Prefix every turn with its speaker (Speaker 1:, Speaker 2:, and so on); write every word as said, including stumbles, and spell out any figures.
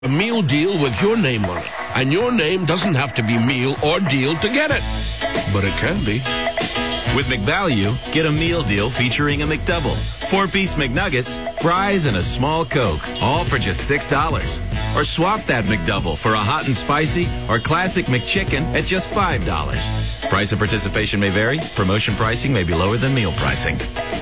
Speaker 1: A meal deal with your name on it. And your name doesn't have to be meal or deal to get it. But it can be.
Speaker 2: With McValue, get a meal deal featuring a McDouble, four-piece McNuggets, fries, and a small Coke, all for just six dollars. Or swap that McDouble for a hot and spicy or classic McChicken at just five dollars. Price of participation may vary. Promotion pricing may be lower than meal pricing.